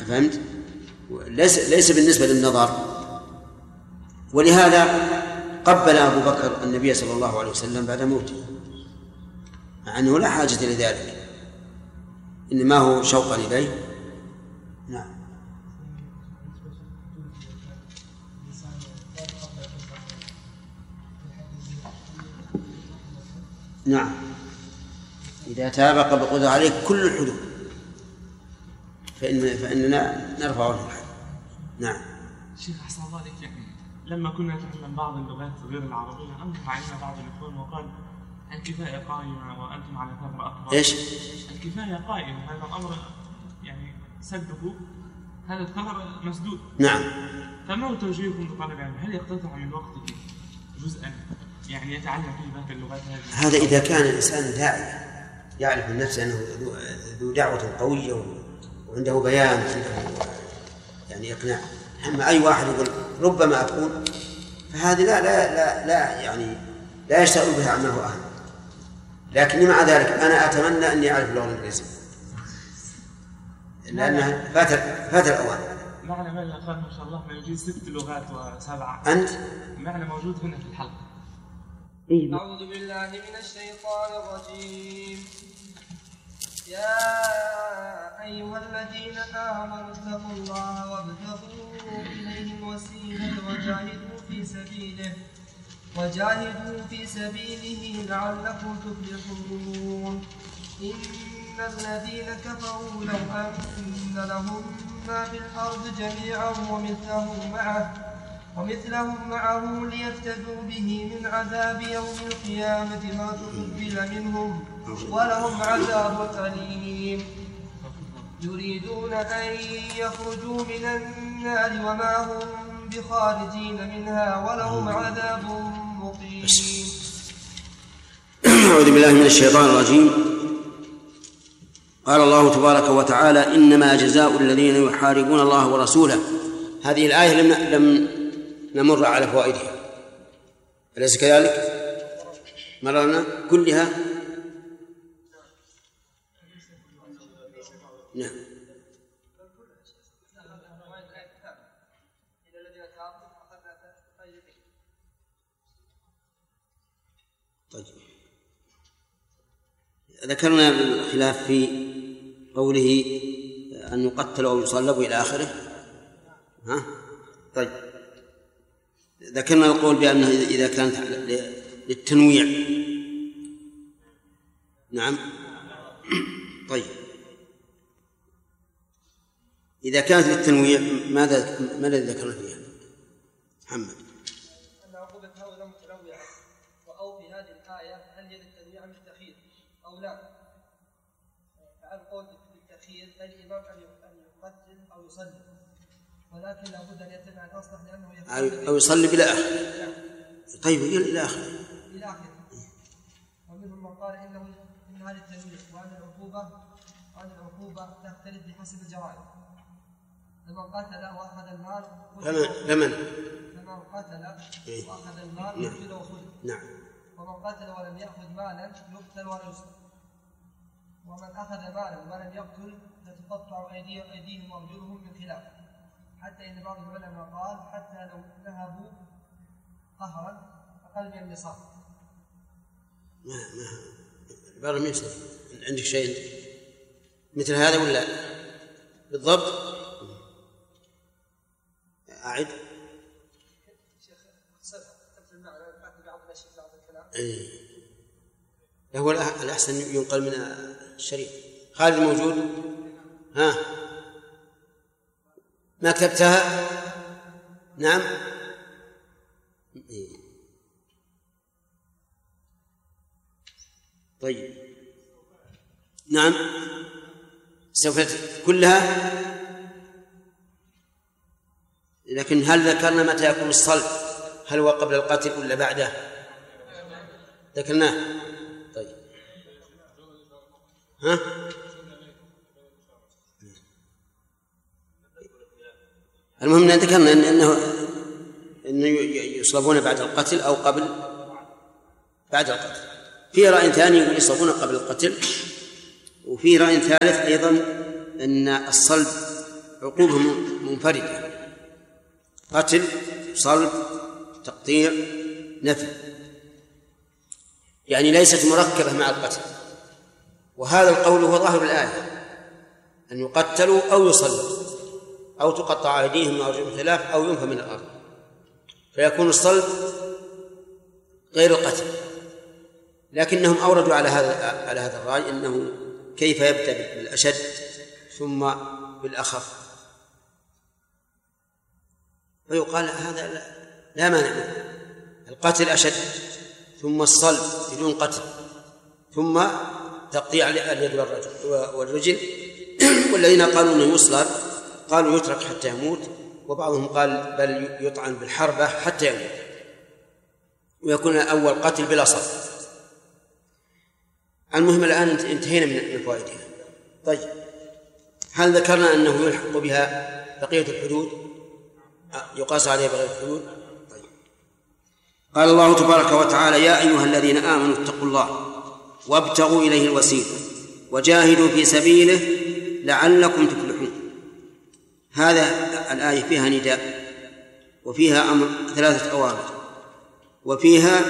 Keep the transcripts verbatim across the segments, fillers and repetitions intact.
فهمت؟ ليس ليس بالنسبة للنظر. ولهذا قبل أبو بكر النبي صلى الله عليه وسلم بعد موته، مع أنه لا حاجة لذلك، إنما هو شوقا إليه. نعم. نعم، إذا تاب قبل القدرة عليه كل الحدود فإن فإننا نرفع عنه الحد. نعم. شيخ أحسن الله عليك، يعني لما كنا نتعلم بعض اللغات غير العربية أنكر علينا بعض الإخوان وقال الكفاية قائمة وأنتم على ثغر أكبر. إيش؟ الكفاية قائمة، هذا الأمر يعني سده، هذا الثغر مسدود. نعم. فما هو توجيهكم لطالب العلم؟ هل يقتطع من وقته جزءا يعني يتعلم فيه بعض اللغات هذه؟ هذا إذا كان الإنسان داعية يعرف من نفسه أنه ذو دعوة قوية وعنده بيان وعنده يعني إقناع. أما أي واحد يقول ربما أكون، فهذه لا لا لا لا يعني لا يشتغل بها عنه أهل. لكن مع ذلك أنا أتمنى أني أعرف اللغة الإنجليزية لأنها فات فات الأوان. معنى ما قال ما شاء الله ما يجيز ست لغات وسبعة. أنت معنى موجود هنا في الحلقة. أعوذ بالله من الشيطان الرجيم. يا أيها الذين آمنوا اتقوا الله وابتغوا إليه الوسيلة وجاهدوا في سبيله وجاهدوا في سبيله لعلكم تفلحون. إن الذين كفروا لو أن لهم ما في الأرض جميعا ومثله معه ومثلهم معه ليفتدوا به من عذاب يوم القيامة ما تقبل منهم ولهم عذاب أليم. يريدون أن يخرجوا من النار وما هم بخارجين منها ولهم عذاب مقيم. أعوذ بالله من الشيطان الرجيم. قال الله تبارك وتعالى: إنما جزاء الذين يحاربون الله ورسوله. هذه الآية لم لم نمر على فوائدها، أليس كذلك؟ مررنا كلها. نعم. طيب، ذكرنا الخلاف في قوله أن يقتل أو يصلب إلى آخره. ها؟ طيب، ذكرنا القول بأنه إذا كانت للتنويع. نعم. طيب، إذا كانت للتنويع ماذا ماذا ذكرنا فيها محمد؟ أن عقوبة هؤلاء متنوعة، وأو في هذه الآية هل هي للتنويع من التأخير أو لا؟ فالقول بالتأخير الإمام أن يقتل أو يصلي، ولكن لابد أن يتبع الأصلح لأنه أو يصلي إلى آخره. طيب، إلى آخره إلى آخره. ومنهم من قال إنه إن هذه التنويع وأن العقوبة وأن العقوبة تختلف بحسب الجرائم. لمن قتل وأخذ المال لمن لمن قتل وأخذ المال يقتل وصلب. نعم. ومن قتل ولم يأخذ مالا يقتل ولا يصلب. ومن أخذ مالا ولم يقتل فتقطع أيديهم وأرجلهم من خلاف، حتى إن بعض العلماء قال حتى لو ذهبوا قهرا أقل من النصاب. ما ما عبارة ما يصير. عندك شيء مثل هذا ولا بالضبط؟ أعد. شيخ اختصرها تبت المعنى بعد بعض الأشياء بعض الكلام. إيه. هو الأحسن ينقل من الشريعة. خالد موجود؟ ها؟ ما كتبتها؟ نعم. إيه. طيب، نعم. سوف كلها، لكن هل ذكرنا متى يكون الصلب؟ هل هو قبل القتل ولا بعده؟ ذكرناه. طيب، ها؟ المهم أن ذكرنا أنه أنه يصلبون بعد القتل أو قبل بعد القتل. في رأي ثاني يقول يصلبون قبل القتل، وفي رأي ثالث أيضا أن الصلب عقوبهم منفردة: قتل، صلب، تقطيع، نفي، يعني ليست مركبة مع القتل. وهذا القول هو ظاهر الآية، أن يقتلوا أو يصلبوا أو تقطع أيديهم وأرجلهم خلاف أو ينفى من الأرض، فيكون الصلب غير القتل. لكنهم أوردوا على هذا على هذا الرأي أنه كيف يبدأ بالأشد ثم بالأخف، فيقال هذا لا, لا مانع منه، القتل أشد، ثم الصلب بدون قتل، ثم تقطيع اليد والرجل. والذين قالوا أنه يصلب قالوا يترك حتى يموت، وبعضهم قال بل يطعن بالحربة حتى يموت، ويكون أول قتل بلا صلب. المهم الآن انتهينا من فوائدها. طيب، هل ذكرنا أنه يلحق بها بقية الحدود، يقاس عليها بقية الحدود؟ طيب. قال الله تبارك وتعالى: يا أيها الذين آمنوا اتقوا الله وابتغوا إليه الوسيلة وجاهدوا في سبيله لعلكم تفلحون. هذا الآية فيها نداء وفيها أمر، ثلاثة أوامر، وفيها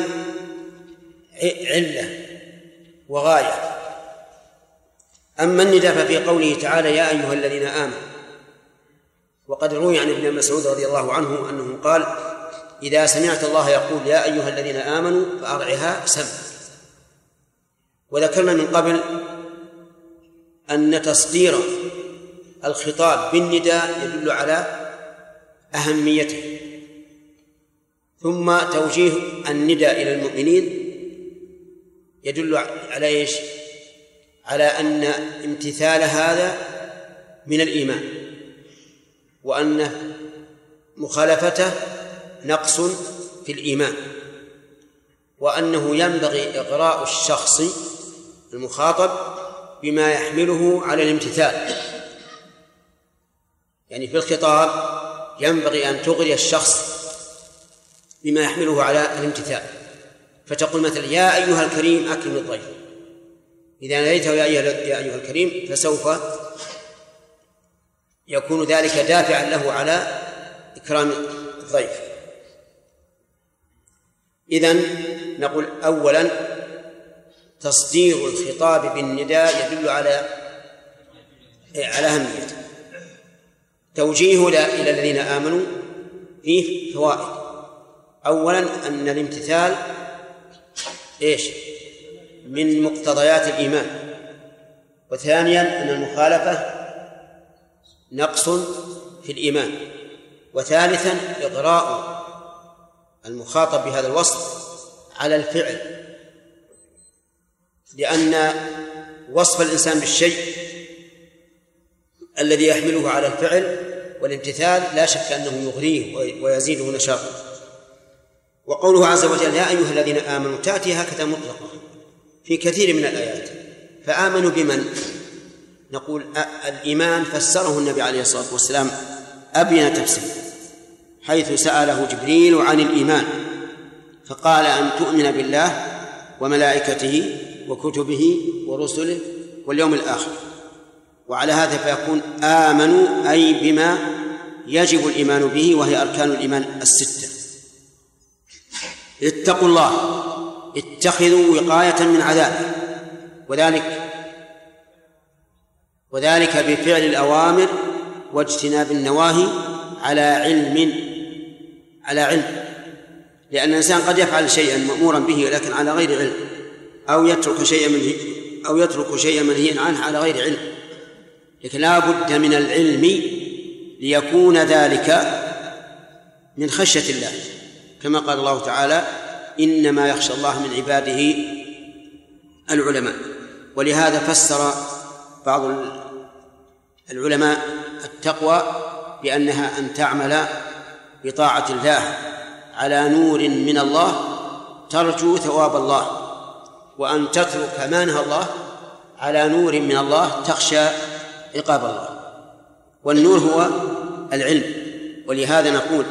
علة وغاية. أما النداء ففي قوله تعالى: يا أيها الذين آمنوا، وقد روي عن ابن مسعود رضي الله عنه أنه قال: إذا سمعت الله يقول يا أيها الذين آمنوا فأرعها سمع. وذكرنا من قبل أن تصدير الخطاب بالنداء يدل على أهميته، ثم توجيه النداء إلى المؤمنين يدل على إيش؟ على أن امتثال هذا من الإيمان، وأن مخالفته نقص في الإيمان، وأنه ينبغي إغراء الشخص المخاطب بما يحمله على الامتثال. يعني في الخطاب ينبغي أن تغري الشخص بما يحمله على الامتثال، فتقول مثلا: يا أيها الكريم أكرم الضيف. إذا ناديته يا أيها الكريم فسوف يكون ذلك دافعا له على إكرام الضيف. إذن نقول أولا تصدير الخطاب بالنداء يدل على على أهميته. توجيه إلى الذين آمنوا فيه فوائد. أولا أن الامتثال إيش؟ من مقتضيات الإيمان. وثانيا أن المخالفة نقص في الإيمان. وثالثا إغراء المخاطب بهذا الوصف على الفعل، لأن وصف الإنسان بالشيء الذي يحمله على الفعل والامتثال لا شك أنه يغريه ويزيده نشاطا. وقوله عز وجل: يا أيها الذين آمنوا تأتي هكذا مطلقة في كثير من الآيات. فآمنوا بمن؟ نقول الإيمان فسره النبي عليه الصلاة والسلام أبين تفسير، حيث سأله جبريل عن الإيمان فقال: أن تؤمن بالله وملائكته وكتبه ورسله واليوم الآخر. وعلى هذا فيكون آمنوا أي بما يجب الإيمان به، وهي أركان الإيمان الستة. اتقوا الله، اتخذوا وقاية من عذابه، وذلك وذلك بفعل الأوامر واجتناب النواهي على علم على علم لأن الإنسان قد يفعل شيئا مأمورا به لكن على غير علم، أو يترك شيئا منه أو يترك شيئا منهيا عنه على غير علم، لكن لا بد من العلم ليكون ذلك من خشية الله، كما قال الله تعالى: إنما يخشى الله من عباده العلماء. ولهذا فسر بعض العلماء التقوى بأنها أن تعمل بطاعة الله على نور من الله ترجو ثواب الله، وأن تترك ما نهى الله على نور من الله تخشى عقاب الله. والنور هو العلم. ولهذا نقول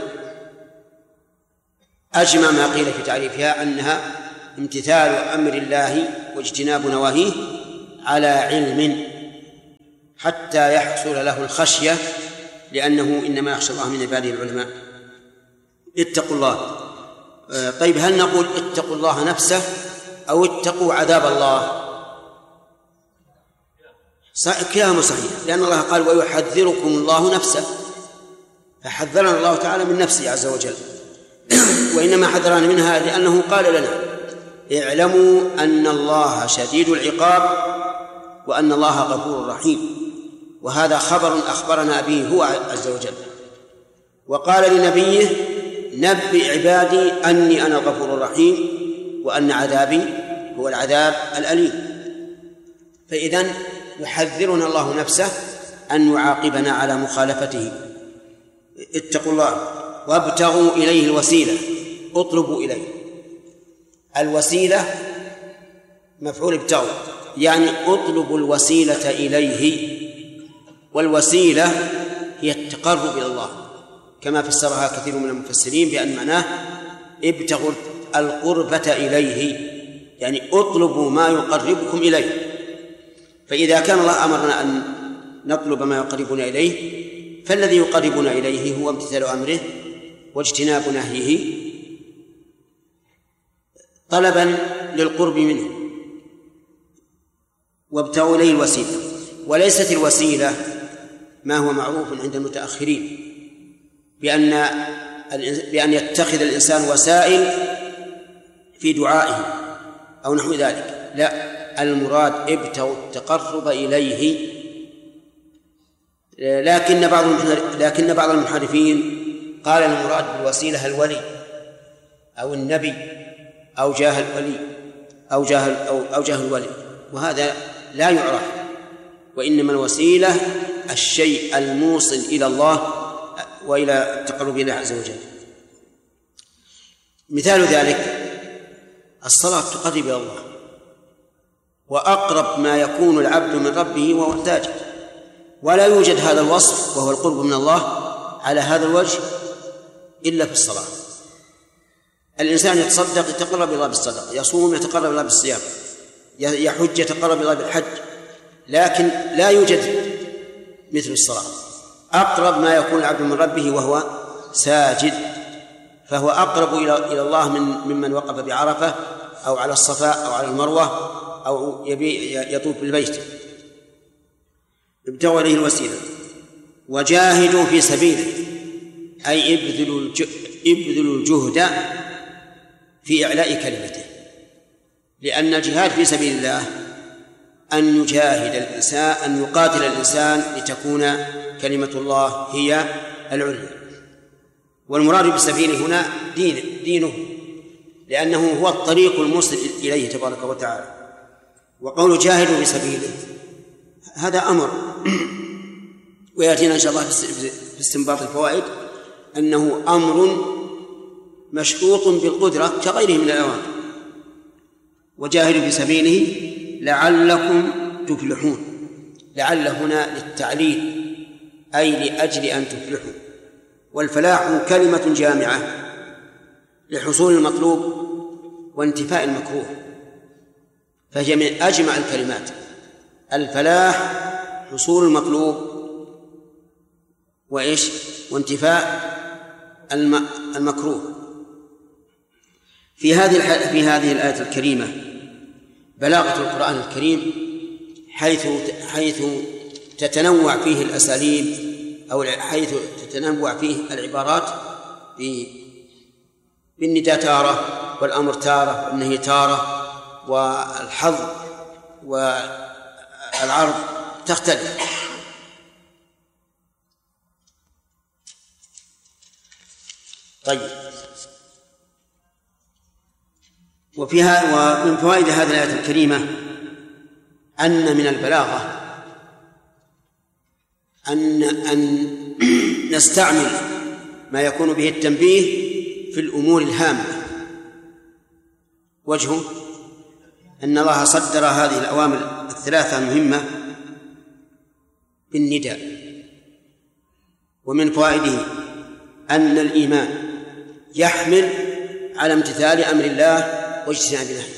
أجمع ما قيل في تعريفها أنها امتثال أمر الله واجتناب نواهيه على علم حتى يحصل له الخشية لأنه إنما يخشى الله من عباده العلماء. اتقوا الله. طيب هل نقول اتقوا الله نفسه أو اتقوا عذاب الله؟ كلاهما صحيح، لأن الله قال ويحذركم الله نفسه، فحذرنا الله تعالى من نفسه عز وجل. وإنما حذرنا منها لأنه قال لنا اعلموا أن الله شديد العقاب وأن الله غفور رحيم، وهذا خبر أخبرنا به هو عز وجل. وقال لنبيه نبئ عبادي أني أنا الغفور الرحيم وأن عذابي هو العذاب الأليم. فإذن يحذرنا الله نفسه أن يعاقبنا على مخالفته. اتقوا الله وابتغوا إليه الوسيلة، اطلبوا إليه. الوسيلة مفعول ابتغوا، يعني اطلبوا الوسيلة إليه، والوسيلة هي التقرب إلى الله، كما فسرها كثير من المفسرين بأن معناه ابتغوا القربة إليه، يعني اطلبوا ما يقربكم إليه. فإذا كان الله أمرنا أن نطلب ما يقربنا إليه، فالذي يقربنا إليه هو امتثال أمره واجتناب نهيه طلبا للقرب منه. وابتغوا إليه الوسيلة، وليست الوسيلة ما هو معروف عند المتأخرين بأن بأن يتخذ الإنسان وسائل في دعائه أو نحو ذلك، لا، المراد ابتغوا التقرب إليه. لكن بعض لكن بعض المحرفين قال المراد بالوسيلة الولي أو النبي أو جاه الولي أو جاه أو أو جاه الولي، وهذا لا يعرف، وإنما الوسيلة الشيء الموصل إلى الله وإلى التقرب إليه عز وجل. مثال ذلك الصلاة تقرب إلى الله، وأقرب ما يكون العبد من ربه وهو ساجد، ولا يوجد هذا الوصف وهو القرب من الله على هذا الوجه إلا في الصلاة. الإنسان يتصدق يتقرب إلى الله بالصدقة، يصوم يتقرب إلى الله بالصيام، يحج يتقرب إلى الله بالحج، لكن لا يوجد مثل الصلاة. أقرب ما يكون العبد من ربه وهو ساجد، فهو أقرب إلى الله من ممن وقف بعرفة أو على الصفاء أو على المروة أو يطوف بالبيت. ابتغوا إليه الوسيلة وجاهدوا في سبيله، أي ابذلوا ابذلوا الجهد في إعلاء كلمته، لأن الجهاد في سبيل الله أن يجاهد الإنسان، أن يقاتل الإنسان لتكون كلمة الله هي العليا. والمراد بسبيله هنا دين دينه، لأنه هو الطريق الموصل إليه تبارك وتعالى. وقول جاهدوا في سبيله هذا أمر، ويأتينا إن شاء الله في استنباط الفوائد أنه أمر مشروط بالقدرة كغيره من الأوامر. وجاهدوا في سبيله لعلكم تفلحون، لعل هنا للتعليل أي لأجل أن تفلحوا. والفلاح كلمة جامعة لحصول المطلوب وانتفاء المكروه، فهي من أجمع الكلمات. الفلاح حصول المطلوب وإيش وانتفاء المكروه. في هذه في هذه الآية الكريمة بلاغة القرآن الكريم، حيث حيث تتنوع فيه الأساليب أو حيث تتنوع فيه العبارات بالنداء تارة، والأمر تارة، والنهي تارة، والحظ والعرض تختلف. طيب، وفيها ومن فوائد هذه الآية الكريمة أن من البلاغة أن أن نستعمل ما يكون به التنبيه في الأمور الهامة. وجهه أن الله صدر هذه الأوامر الثلاثة المهمة بالنداء. ومن فوائده أن الإيمان يحمل على امتثال أمر الله واجتناب نهيه،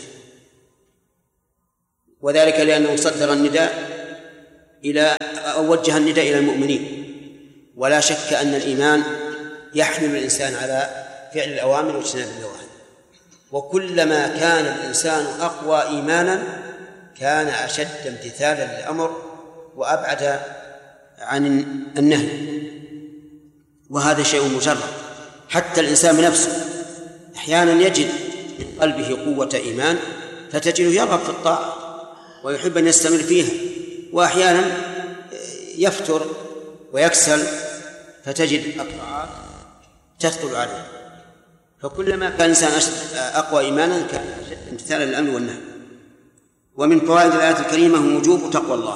وذلك لأنه صدر النداء إلى أو وجه النداء إلى المؤمنين، ولا شك أن الإيمان يحمل الإنسان على فعل الأوامر واجتناب النواهي، وكلما كان الإنسان أقوى إيمانا كان أشد امتثالا للأمر وأبعد عن النهي، وهذا شيء مجرد. حتى الإنسان بنفسه أحيانا يجد من قلبه قوة إيمان فتجده يرغب في الطاعة ويحب أن يستمر فيها، وأحيانا يفتر ويكسل فتجد الطاعات تثقل عليه. فكلما كان الإنسان أقوى إيمانا كان أشد امتثالا للأمر والنهي. ومن فوائد الآية الكريمة وجوب تقوى الله،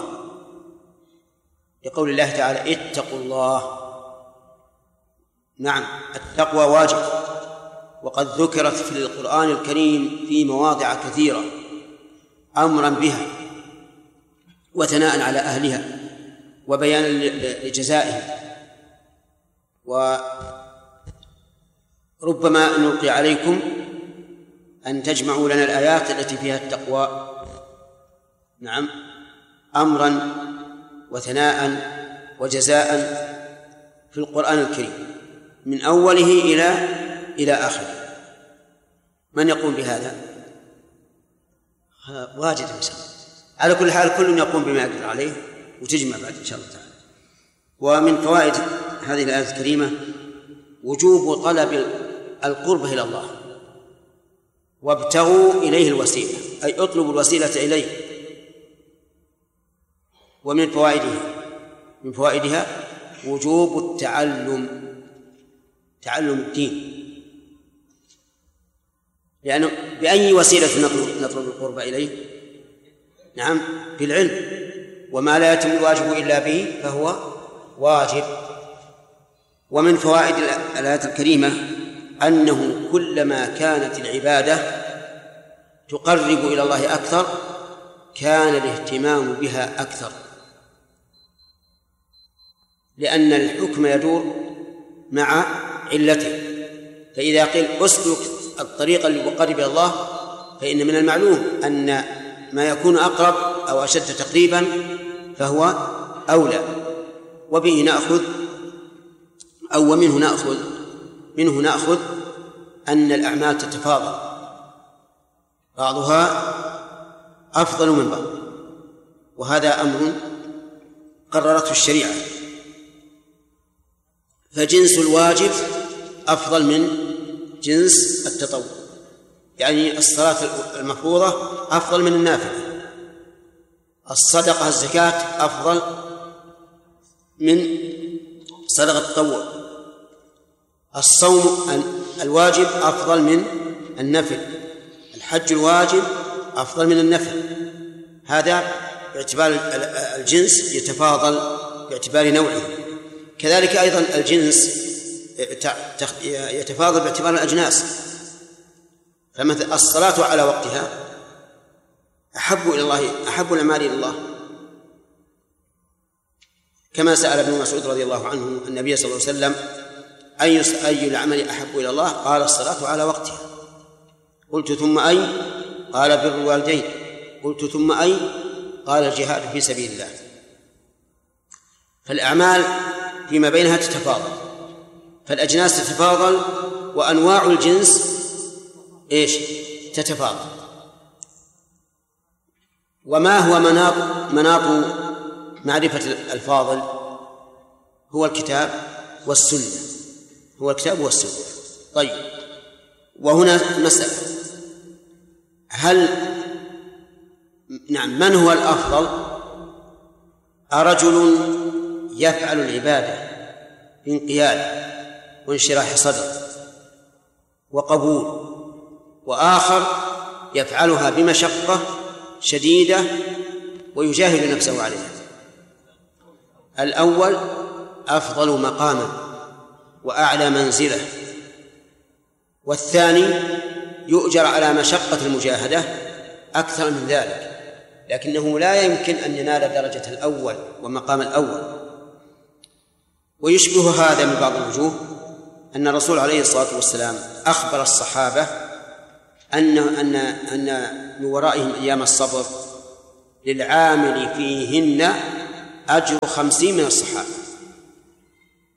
لقول الله تعالى اتقوا الله. نعم، التقوى واجب، وقد ذكرت في القرآن الكريم في مواضع كثيرة أمرا بها وثناء على أهلها وبيانا لجزائهم. وربما نلقي عليكم أن تجمعوا لنا الآيات التي فيها التقوى، نعم، أمرا وثناء وجزاء في القرآن الكريم من أوله إلى إلى آخره. من يقوم بهذا؟ واجد إن شاء الله. على كل حال كل يقوم بما يقدر عليه وتجمع بعد إن شاء الله تعالى. ومن فوائد هذه الآية الكريمة وجوب طلب القرب إلى الله، وابتغوا إليه الوسيلة، أي اطلبوا الوسيلة إليه. ومن فوائدها من فوائدها وجوب التعلم، تعلم الدين، لأنه بأي وسيلة نطلب, نطلب القرب إليه؟ نعم، بالعلم، وما لا يتم الواجب إلا به فهو واجب. ومن فوائد الآية الكريمة أنه كلما كانت العبادة تقرب إلى الله أكثر كان الاهتمام بها أكثر، لأن الحكم يدور مع علته. فإذا قيل أسلك الطريق المقرب إلى الله فإن من المعلوم أن ما يكون أقرب أو أشد تقريبا فهو أولى. وبه نأخذ أو ومنه نأخذ منه نأخذ أن الأعمال تتفاضل، بعضها أفضل من بعض، وهذا أمر قررته الشريعة. فجنس الواجب أفضل من جنس التطوع، يعني الصلاة المفروضة أفضل من النافلة، الصدقة الزكاة أفضل من صدقة التطوع، الصوم الواجب أفضل من النفل، الحج الواجب أفضل من النفل. هذا باعتبار الجنس يتفاضل باعتبار نوعه. كذلك أيضا الجنس يتفاضل باعتبار الأجناس. فمثل الصلاة على وقتها أحب إلى الله، أحب الأعمال إلى الله، كما سأل ابن مسعود رضي الله عنه النبي صلى الله عليه وسلم أي أي العمل أحب إلى الله؟ قال الصلاة على وقتها. قلت ثم أي؟ قال بر الوالدين. قلت ثم أي؟ قال الجهاد في سبيل الله. فالأعمال فيما بينها تتفاضل، فالأجناس تتفاضل وأنواع الجنس إيش؟ تتفاضل. وما هو مناط مناط معرفة الفاضل؟ هو الكتاب والسنة، هو الكتاب والسنة. طيب، وهنا مسألة، هل نعم من هو الأفضل؟ أرجل يفعل العبادة بانقياد وانشراح صدر وقبول، وآخر يفعلها بمشقة شديدة ويجاهد نفسه عليها؟ الأول أفضل مقاما وأعلى منزلة، والثاني يؤجر على مشقة المجاهدة أكثر من ذلك، لكنه لا يمكن أن ينال درجة الأول ومقام الأول. ويشبه هذا من بعض الوجوه أن الرسول عليه الصلاة والسلام أخبر الصحابة أن أن أن من ورائهم أيام الصبر للعامل فيهن أجر خمسين من الصحابة،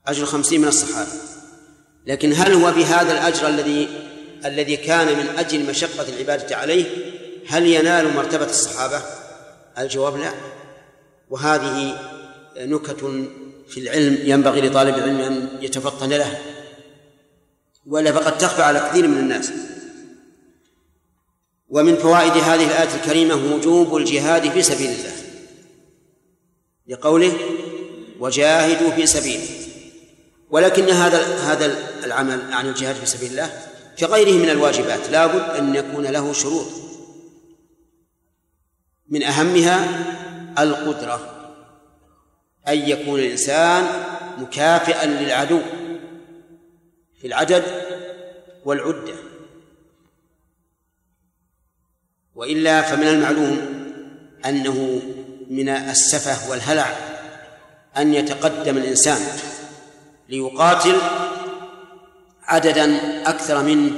أجر خمسين من الصحابة، لكن هل هو بهذا الأجر الذي الذي كان من أجل مشقة العبادة عليه هل ينال مرتبة الصحابة؟ الجواب لا. وهذه نكت في العلم ينبغي لطالب العلم أن يتفطن له، ولا فقد تخفى على كثير من الناس. ومن فوائد هذه الآية الكريمة وجوب الجهاد في سبيل الله، لقوله وجاهدوا في سبيله. ولكن هذا هذا العمل عن الجهاد في سبيل الله كغيره من الواجبات لا بد أن يكون له شروط، من أهمها القدرة، أن يكون الإنسان مكافئا للعدو في العدد والعدة، وإلا فمن المعلوم أنه من السفه والهلع أن يتقدم الإنسان ليقاتل عددا أكثر منه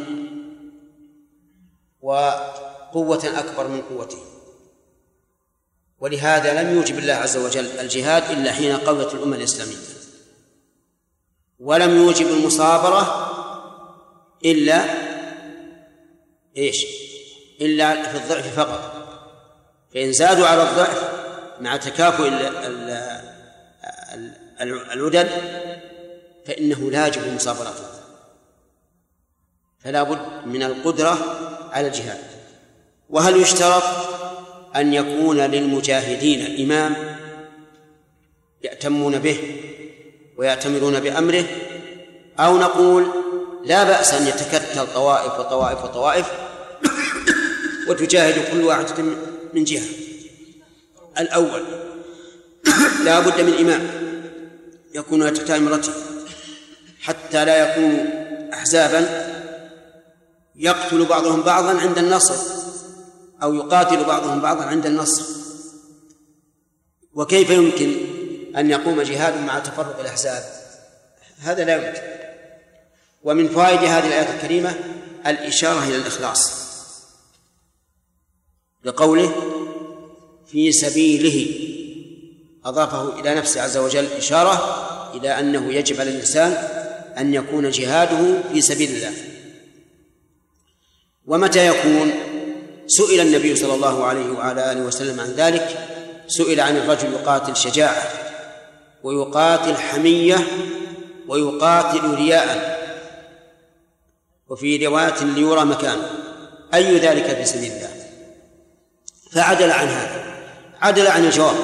وقوة أكبر من قوته. ولهذا لم يوجب الله عز وجل الجهاد إلا حين قوت الأمة الإسلامية، ولم يوجب المصابرة إلا إيش؟ إلا في الضعف فقط. فإن زادوا على الضعف مع تكافؤ العدد فإنه لا يجب مصابرته، فلا بد من القدرة على الجهاد. وهل يشترط أن يكون للمجاهدين إمام يأتمون به ويأتمرون بأمره، أو نقول لا بأس أن يتكتل طوائف وطوائف وطوائف وتجاهد كل واحدة من جهة؟ الأول لا بد من إمام يكون تحت إمرته حتى لا يكون أحزابا يقتل بعضهم بعضا عند النصر أو يقاتل بعضهم بعضا عند النصر. وكيف يمكن أن يقوم جهاد مع تفرق الأحزاب؟ هذا لا يمكن. ومن فوائد هذه الآية الكريمة الإشارة إلى الإخلاص، لقوله في سبيله، أضافه إلى نفسه عز وجل إشارة إلى أنه يجب على الإنسان أن يكون جهاده في سبيل الله. ومتى يكون؟ سئل النبي صلى الله عليه وعلى آله وسلم عن ذلك، سئل عن الرجل يقاتل شجاعة ويقاتل حمية ويقاتل رياء، وفي رواية ليرى مكانه، أي ذلك في سبيل الله؟ فعدل عن هذا، عدل عن الجواب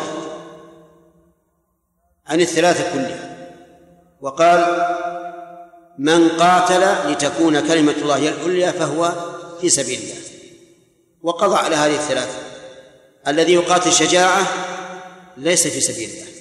عن الثلاثة كلها، وقال من قاتل لتكون كلمة الله هي العليا فهو في سبيل الله، وقضى على هذه الثلاثة. الذي يقاتل شجاعة ليس في سبيل الله،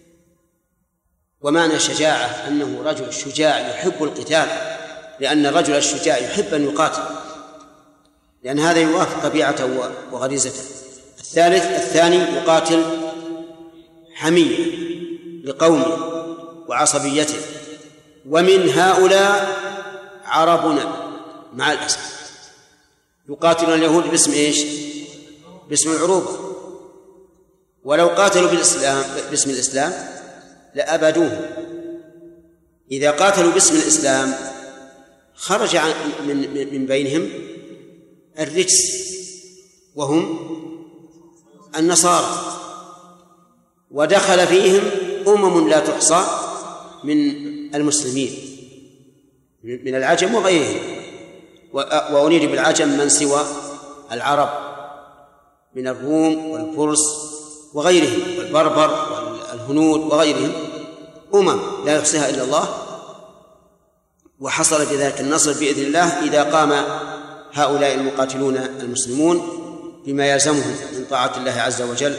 ومعنى الشجاعة أنه رجل شجاع يحب القتال، لأن الرجل الشجاع يحب أن يقاتل، لأن هذا يوافق طبيعته وغريزته. الثالث الثاني يقاتل حمية لقومه وعصبيته، ومن هؤلاء عربنا مع الأسف يقاتلون اليهود باسم إيش؟ باسم العروبة، ولو قاتلوا بالإسلام باسم الإسلام لأبدوه. إذا قاتلوا باسم الإسلام خرج من من بينهم الرجس وهم النصارى، ودخل فيهم أمم لا تحصى من المسلمين من العجم وغيرهم، وأريد بالعجم من سوى العرب من الروم والفرس وغيرهم والبربر والهنود وغيرهم، أمم لا يحصيها إلا الله. وحصل بذلك النصر بإذن الله إذا قام هؤلاء المقاتلون المسلمون بما يلزمهم من طاعة الله عز وجل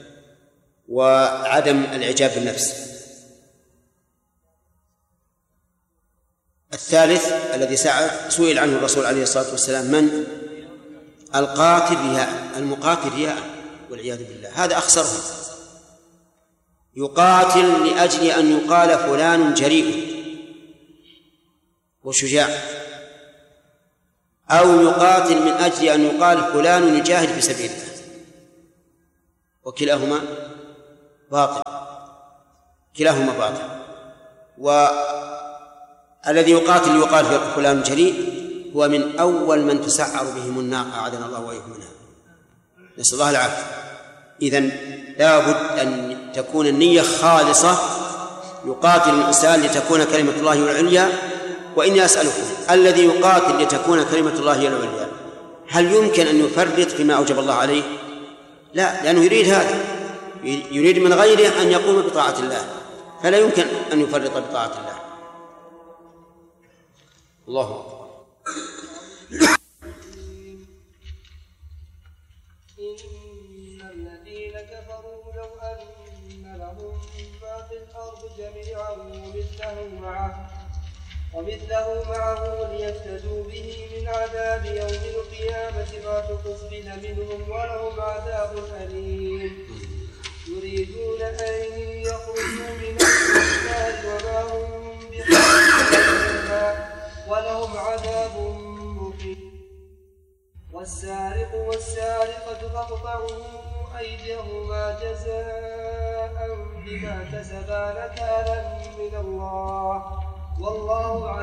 وعدم الإعجاب بالنفس. الثالث الذي سئل عنه الرسول عليه الصلاة والسلام من؟ القاتل رياء، المقاتل رياء والعياذ بالله، هذا أخسرهم. يقاتل لأجل أن يقال فلان جريء وشجاع، أو يقاتل من أجل أن يقال فلان يجاهد في سبيل الله، وكلاهما باطل، كلاهما باطل. والذي يقاتل يقال في فلان جريء هو من أول من تسعر بهم الناقة أعاذنا الله وإياكم منها، نسأل الله العافية. إذن لا بد أن تكون النية خالصة، يقاتل الإنسان لتكون كلمة الله هي العليا. وإني أسألكم، الذي يقاتل لتكون كلمة الله هي العليا هل يمكن أن يفرط فيما أوجب الله عليه؟ لا، لأنه يريد هذا، يريد من غيره أن يقوم بطاعة الله، فلا يمكن أن يفرط بطاعة الله. الله أكبر. إن الذين كفروا لو أن لهم ما في الأرض جميعا ومثله معه ومثله معه ليفتدوا به من عذاب يوم القيامة ما تقبل منهم ولهم عذاب أليم. يريدون أن يخرجوا من النار وما هم بخارجين منها ولهم عذاب مقيم. والسارق والسارقة فاقطعوا أيديهما جزاء بما كسبا نكالا من الله والله